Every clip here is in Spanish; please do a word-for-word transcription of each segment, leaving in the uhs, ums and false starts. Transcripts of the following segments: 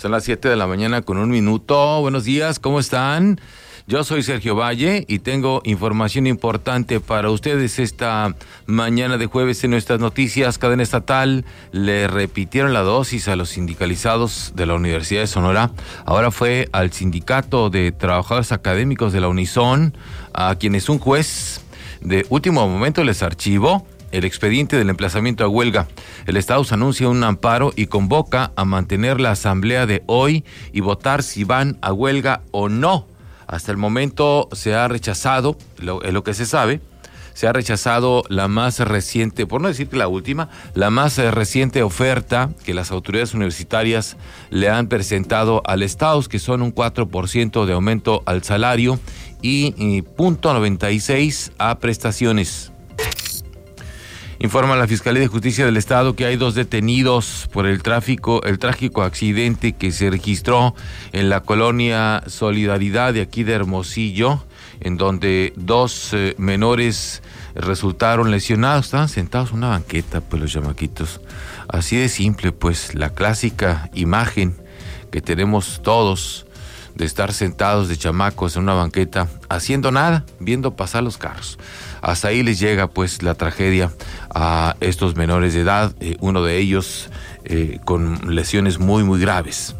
Son las siete de la mañana con un minuto. Buenos días, ¿cómo están? Yo soy Sergio Valle y tengo información importante para ustedes esta mañana de jueves en nuestras noticias. Cadena estatal le repitieron la dosis a los sindicalizados de la Universidad de Sonora. Ahora fue al sindicato de trabajadores académicos de la Unison, a quienes un juez de último momento les archivó el expediente del emplazamiento a huelga. El Estado anuncia un amparo y convoca a mantener la asamblea de hoy y votar si van a huelga o no. Hasta el momento se ha rechazado, lo, lo que se sabe, se ha rechazado la más reciente, por no decir que la última, la más reciente oferta que las autoridades universitarias le han presentado al Estado, que son un cuatro por ciento de aumento al salario y, y punto noventa y seis a prestaciones. Informa la Fiscalía de Justicia del Estado que hay dos detenidos por el tráfico, el trágico accidente que se registró en la colonia Solidaridad de aquí de Hermosillo, en donde dos eh, menores resultaron lesionados. Estaban sentados en una banqueta, pues los chamaquitos. Así de simple, pues, la clásica imagen que tenemos todos de estar sentados de chamacos en una banqueta, haciendo nada, viendo pasar los carros. Hasta ahí les llega pues la tragedia a estos menores de edad, eh, uno de ellos eh, con lesiones muy muy graves.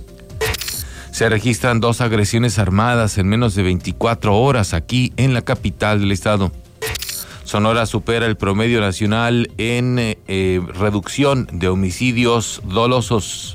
Se registran dos agresiones armadas en menos de veinticuatro horas aquí en la capital del estado. Sonora supera el promedio nacional en eh, eh, reducción de homicidios dolosos.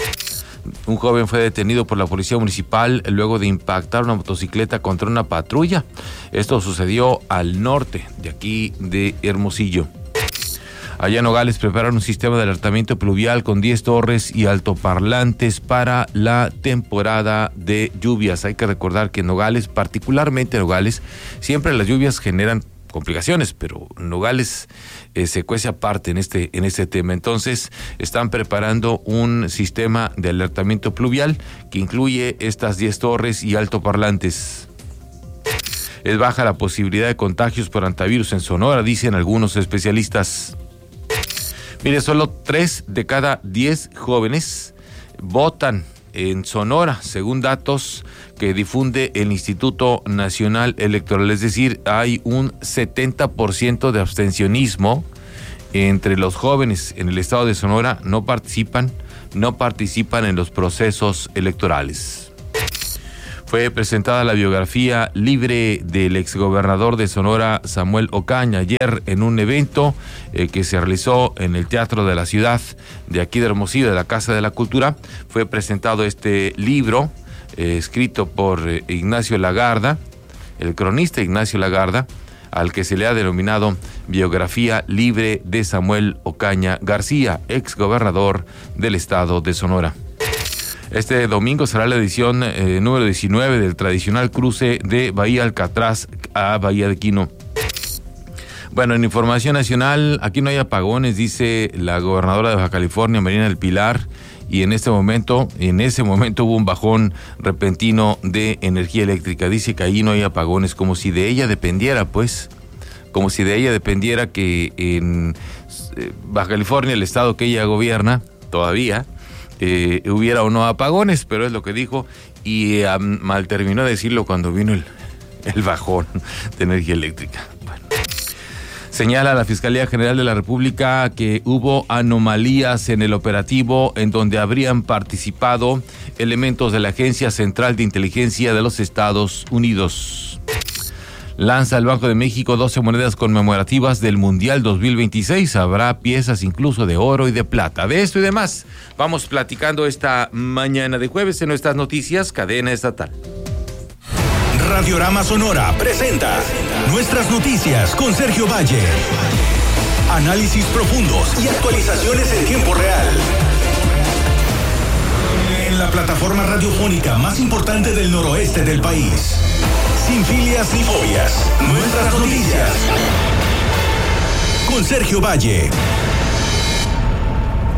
Un joven fue detenido por la policía municipal luego de impactar una motocicleta contra una patrulla. Esto sucedió al norte de aquí de Hermosillo. Allá en Nogales prepararon un sistema de alertamiento pluvial con diez torres y altoparlantes para la temporada de lluvias. Hay que recordar que en Nogales, particularmente en Nogales, siempre las lluvias generan complicaciones, pero Nogales eh, se cuece aparte en este, en este tema. Entonces, están preparando un sistema de alertamiento pluvial que incluye estas diez torres y altoparlantes. Es baja la posibilidad de contagios por hantavirus en Sonora, dicen algunos especialistas. Mire, solo tres de cada diez jóvenes votan en Sonora, según datos que difunde el Instituto Nacional Electoral. Es decir, hay un setenta por ciento de abstencionismo entre los jóvenes en el estado de Sonora. No participan, no participan en los procesos electorales. Fue presentada la biografía libre del exgobernador de Sonora, Samuel Ocaña, ayer en un evento eh, que se realizó en el Teatro de la Ciudad de aquí de Hermosillo, de la Casa de la Cultura. Fue presentado este libro eh, escrito por eh, Ignacio Lagarda, el cronista Ignacio Lagarda, al que se le ha denominado biografía libre de Samuel Ocaña García, exgobernador del estado de Sonora. Este domingo será la edición eh, número diecinueve del tradicional cruce de Bahía Alcatraz a Bahía de Quino. Bueno, en información nacional, aquí no hay apagones, dice la gobernadora de Baja California, Marina del Pilar, y en este momento, en ese momento hubo un bajón repentino de energía eléctrica. Dice que ahí no hay apagones, como si de ella dependiera, pues, como si de ella dependiera que en eh, Baja California, el estado que ella gobierna, todavía, Eh, hubiera o no apagones, pero es lo que dijo, y eh, mal terminó de decirlo cuando vino el, el bajón de energía eléctrica. Bueno. Señala la Fiscalía General de la República que hubo anomalías en el operativo en donde habrían participado elementos de la Agencia Central de Inteligencia de los Estados Unidos. Lanza el Banco de México doce monedas conmemorativas del Mundial dos mil veintiséis. Habrá piezas incluso de oro y de plata. De esto y demás vamos platicando esta mañana de jueves en nuestras noticias Cadena Estatal. Radiorama Sonora presenta Nuestras Noticias con Sergio Valle. Análisis profundos y actualizaciones en tiempo real. En la plataforma radiofónica más importante del noroeste del país. Sin filias ni fobias. Nuestras Noticias. Con Sergio Valle.